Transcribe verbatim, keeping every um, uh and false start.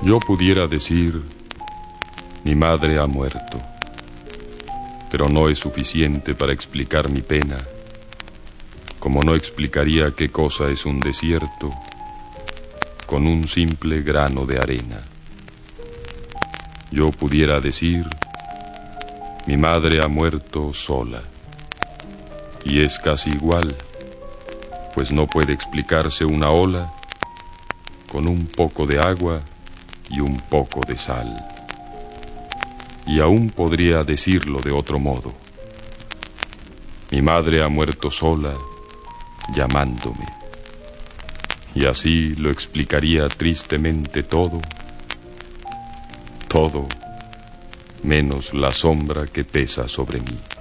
Yo pudiera decir, mi madre ha muerto, pero no es suficiente para explicar mi pena, como no explicaría qué cosa es un desierto con un simple grano de arena. Yo pudiera decir, mi madre ha muerto sola, y es casi igual, pues no puede explicarse una ola con un poco de agua y un poco de sal. Y aún podría decirlo de otro modo. Mi madre ha muerto sola, llamándome. Y así lo explicaría tristemente todo, todo, menos la sombra que pesa sobre mí.